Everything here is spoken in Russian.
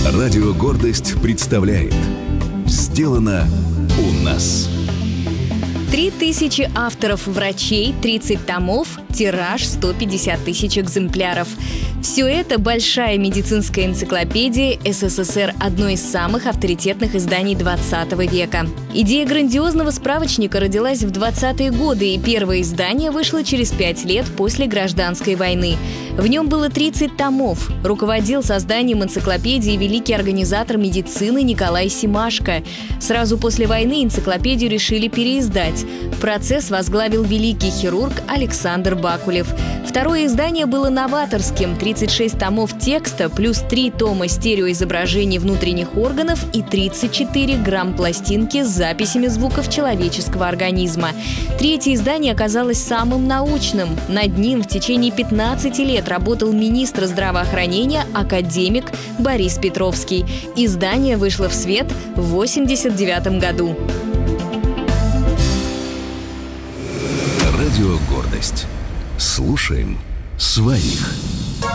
Радио «Гордость» представляет «Сделано у нас». 3000 авторов врачей, 30 томов, тираж 150 тысяч экземпляров. Все это большая медицинская энциклопедия СССР, одно из самых авторитетных изданий 20 века. Идея грандиозного справочника родилась в 20-е годы, и первое издание вышло через 5 лет после Гражданской войны. В нем было 30 томов. Руководил созданием энциклопедии великий организатор медицины Николай Семашко. Сразу после войны энциклопедию решили переиздать. Процесс возглавил великий хирург Александр Бакулев. Второе издание было новаторским – 36 томов текста плюс 3 тома стереоизображений внутренних органов и 34 грамм пластинки с записями звуков человеческого организма. Третье издание оказалось самым научным. Над ним в течение 15 лет работал министр здравоохранения академик Борис Петровский. Издание вышло в свет в 1989 году. Радио «Гордость». Слушаем своих.